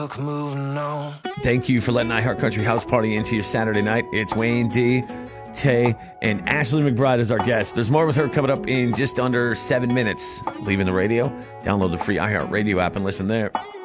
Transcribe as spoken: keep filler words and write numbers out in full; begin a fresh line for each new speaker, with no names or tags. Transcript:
moving on.
Thank you for letting iHeart Country House Party into your Saturday night. It's Wayne D, Tay, and Ashley McBride as our guest. There's more with her coming up in just under seven minutes. Leaving the radio, download the free iHeart Radio app and listen there.